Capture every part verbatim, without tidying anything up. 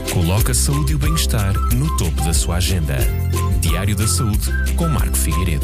Coloca a saúde e o bem-estar no topo da sua agenda. Diário da Saúde, com Marco Figueiredo.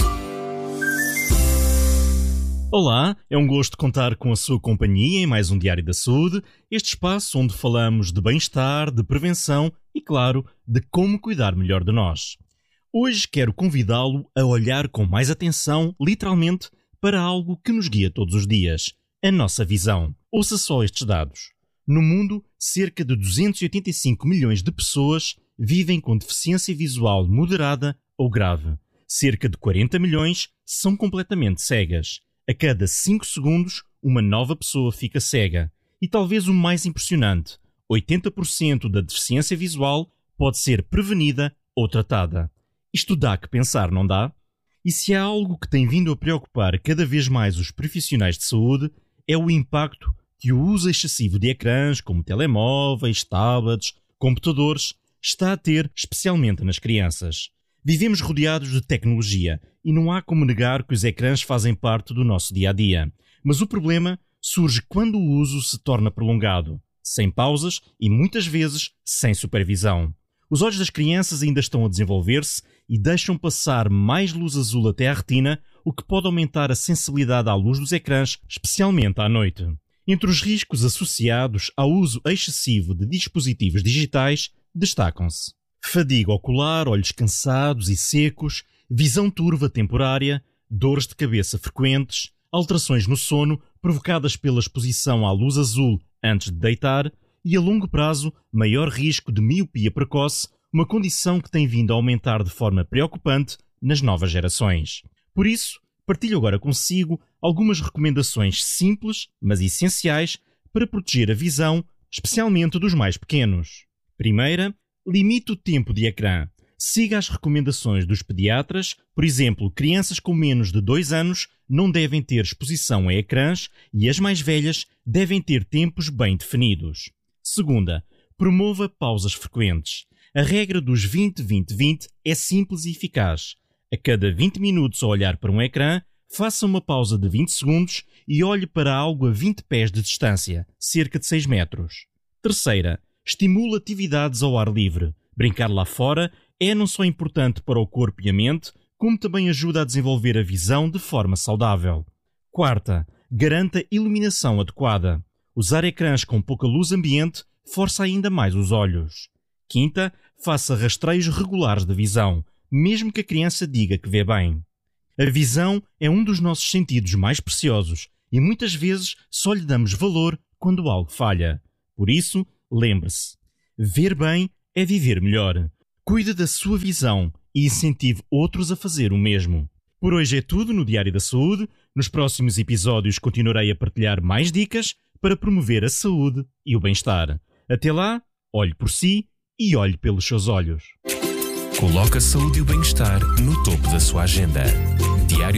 Olá, é um gosto contar com a sua companhia em mais um Diário da Saúde, este espaço onde falamos de bem-estar, de prevenção e, claro, de como cuidar melhor de nós. Hoje quero convidá-lo a olhar com mais atenção, literalmente, para algo que nos guia todos os dias, a nossa visão. Ouça só estes dados. No mundo, cerca de duzentos e oitenta e cinco milhões de pessoas vivem com deficiência visual moderada ou grave. Cerca de quarenta milhões são completamente cegas. A cada cinco segundos, uma nova pessoa fica cega. E talvez o mais impressionante, oitenta por cento da deficiência visual pode ser prevenida ou tratada. Isto dá que pensar, não dá? E se há algo que tem vindo a preocupar cada vez mais os profissionais de saúde, é o impacto que o uso excessivo de ecrãs, como telemóveis, tablets, computadores, está a ter, especialmente nas crianças. Vivemos rodeados de tecnologia e não há como negar que os ecrãs fazem parte do nosso dia-a-dia. Mas o problema surge quando o uso se torna prolongado, sem pausas e muitas vezes sem supervisão. Os olhos das crianças ainda estão a desenvolver-se e deixam passar mais luz azul até à retina, o que pode aumentar a sensibilidade à luz dos ecrãs, especialmente à noite. Entre os riscos associados ao uso excessivo de dispositivos digitais destacam-se fadiga ocular, olhos cansados e secos, visão turva temporária, dores de cabeça frequentes, alterações no sono provocadas pela exposição à luz azul antes de deitar e, a longo prazo, maior risco de miopia precoce, uma condição que tem vindo a aumentar de forma preocupante nas novas gerações. Por isso, partilho agora consigo algumas recomendações simples, mas essenciais, para proteger a visão, especialmente dos mais pequenos. Primeira, limite o tempo de ecrã. Siga as recomendações dos pediatras, por exemplo, crianças com menos de dois anos não devem ter exposição a ecrãs e as mais velhas devem ter tempos bem definidos. Segunda, promova pausas frequentes. A regra dos vinte vinte vinte é simples e eficaz. A cada vinte minutos a olhar para um ecrã, faça uma pausa de vinte segundos e olhe para algo a vinte pés de distância, cerca de seis metros. Terceira, estimule atividades ao ar livre. Brincar lá fora é não só importante para o corpo e a mente, como também ajuda a desenvolver a visão de forma saudável. Quarta, garanta iluminação adequada. Usar ecrãs com pouca luz ambiente força ainda mais os olhos. Quinta, faça rastreios regulares de visão, mesmo que a criança diga que vê bem. A visão é um dos nossos sentidos mais preciosos e muitas vezes só lhe damos valor quando algo falha. Por isso, lembre-se, ver bem é viver melhor. Cuide da sua visão e incentive outros a fazer o mesmo. Por hoje é tudo no Diário da Saúde. Nos próximos episódios continuarei a partilhar mais dicas para promover a saúde e o bem-estar. Até lá, olhe por si e olhe pelos seus olhos. Coloca a saúde e o bem-estar no topo da sua agenda. Diário